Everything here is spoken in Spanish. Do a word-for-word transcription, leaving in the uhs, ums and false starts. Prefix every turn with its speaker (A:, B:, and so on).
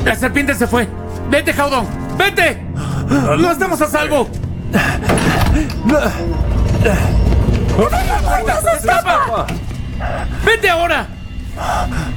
A: La serpiente se fue. ¡Vete, Howdon! ¡Vete! ¡No estamos a salvo! ¡La puerta! ¡Escapa! ¡Vete ahora!